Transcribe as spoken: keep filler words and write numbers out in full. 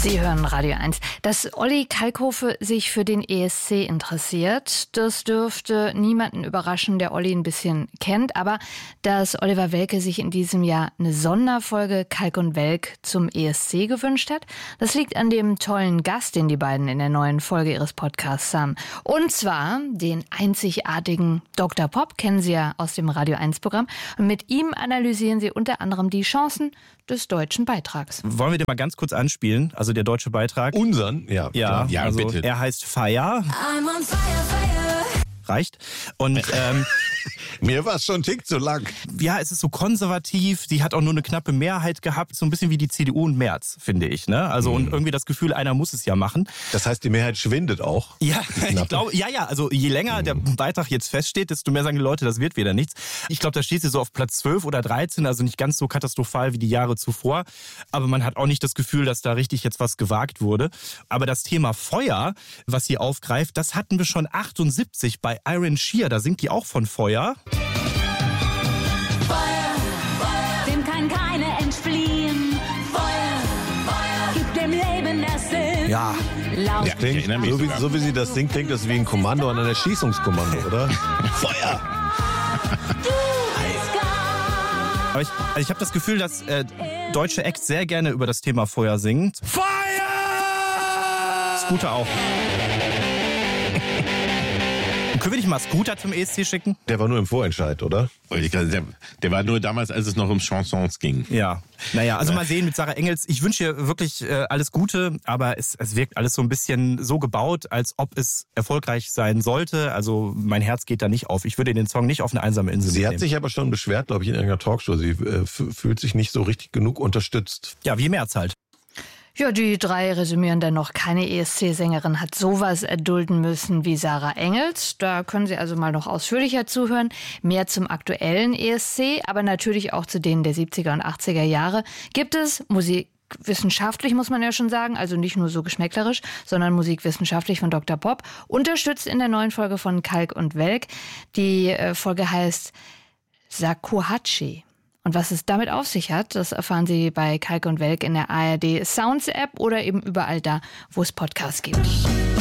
Sie hören Radio eins. Dass Olli Kalkofe sich für den E S C interessiert, das dürfte niemanden überraschen, der Olli ein bisschen kennt. Aber dass Oliver Welke sich in diesem Jahr eine Sonderfolge Kalk und Welk zum E S C gewünscht hat, das liegt an dem tollen Gast, den die beiden in der neuen Folge ihres Podcasts haben. Und zwar den einzigartigen Doktor Pop, kennen Sie ja aus dem Radio eins Programm. Und mit ihm analysieren Sie unter anderem die Chancen des deutschen Beitrags. Wollen wir den mal ganz kurz anspielen? Also der deutsche Beitrag. Unseren? Ja, ja, ja also bitte. Er heißt Fire. I'm on fire, fire. Reicht. Und ähm, mir war es schon ein Tick zu lang. Ja, es ist so konservativ. Die hat auch nur eine knappe Mehrheit gehabt. So ein bisschen wie die C D U und Merz, finde ich. Ne? Also Mhm. und irgendwie das Gefühl, einer muss es ja machen. Das heißt, die Mehrheit schwindet auch? Ja, ich glaube, ja, ja. Also je länger der Beitrag jetzt feststeht, desto mehr sagen die Leute, das wird wieder nichts. Ich glaube, da steht sie so auf Platz zwölf oder dreizehn, also nicht ganz so katastrophal wie die Jahre zuvor. Aber man hat auch nicht das Gefühl, dass da richtig jetzt was gewagt wurde. Aber das Thema Feuer, was sie aufgreift, das hatten wir schon achtundsiebzig bei Iron Shear. Da singt die auch von Feuer. Feuer, Feuer, dem kann keiner entfliehen. Feuer, Feuer, gibt dem Leben das Sinn. Ja. Laut. Das klingt, erinnere mich so, wie, sogar. so wie sie das singt, klingt das wie ein Kommando an einer Erschießungskommando, oder? Feuer! Aber ich, also ich habe das Gefühl, dass äh, deutsche Acts sehr gerne über das Thema Feuer singen. Feuer! Scooter auch. Können wir nicht mal Scooter zum E S C schicken? Der war nur im Vorentscheid, oder? Der, der war nur damals, als es noch um Chansons ging. Ja. Naja, also mal sehen mit Sarah Engels. Ich wünsche ihr wirklich äh, alles Gute, aber es, es wirkt alles so ein bisschen so gebaut, als ob es erfolgreich sein sollte. Also mein Herz geht da nicht auf. Ich würde den Song nicht auf eine einsame Insel Sie mitnehmen. hat sich aber schon beschwert, glaube ich, in irgendeiner Talkshow. Sie äh, f- fühlt sich nicht so richtig genug unterstützt. Ja, wie Merz halt. Ja, die drei resümieren dann noch. Keine E S C-Sängerin hat sowas erdulden müssen wie Sarah Engels. Da können Sie also mal noch ausführlicher zuhören. Mehr zum aktuellen E S C, aber natürlich auch zu denen der siebziger und achtziger Jahre gibt es musikwissenschaftlich, muss man ja schon sagen, also nicht nur so geschmäcklerisch, sondern musikwissenschaftlich von Doktor Pop, unterstützt in der neuen Folge von Kalk und Welk. Die äh, Folge heißt Shakuhachi. Und was es damit auf sich hat, das erfahren Sie bei Kalk und Welk in der A R D Sounds App oder eben überall da, wo es Podcasts gibt.